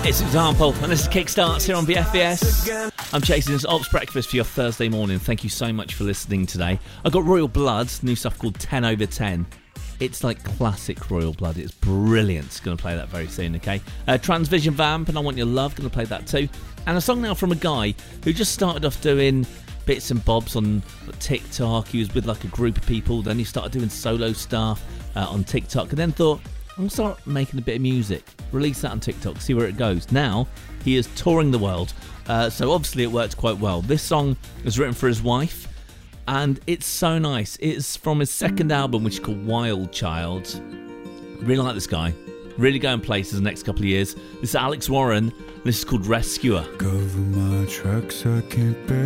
It's Example, and this is Kickstarts here on BFBS. I'm chasing this Ops Breakfast for your Thursday morning. Thank you so much for listening today. I've got Royal Blood, new stuff called 10 over 10. It's like classic Royal Blood. It's brilliant. Going to play that very soon, okay? Transvision Vamp, and I Want Your Love. Going to play that too. And a song now from a guy who just started off doing bits and bobs on TikTok. He was with like a group of people. Then he started doing solo stuff on TikTok, and then thought, I'm going to start making a bit of music. Release that on TikTok, see where it goes. Now, he is touring the world, so obviously it works quite well. This song was written for his wife, and it's so nice. It's from his second album, which is called Wild Child. Really like this guy. Really going places the next couple of years. This is Alex Warren, and this is called Rescuer. Cover my tracks, I can't bear